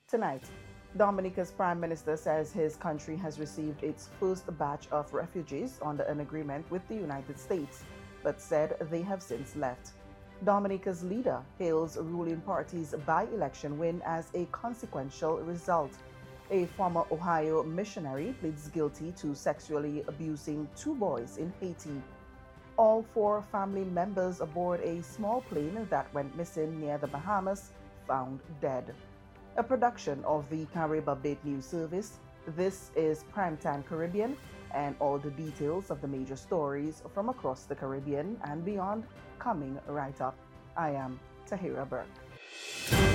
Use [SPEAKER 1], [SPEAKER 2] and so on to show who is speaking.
[SPEAKER 1] Tonight, Dominica's Prime Minister says his country has received its first batch of refugees under an agreement with the United States, but said they have since left. Dominica's leader hails ruling party's by-election win as a consequential result. A former Ohio missionary pleads guilty to sexually abusing two boys in Haiti. All four family members aboard a small plane that went missing near the Bahamas found dead. A production of the Carib Update News Service. This is Primetime Caribbean, and all the details of the major stories from across the Caribbean and beyond coming right up. I am Tahira Burke.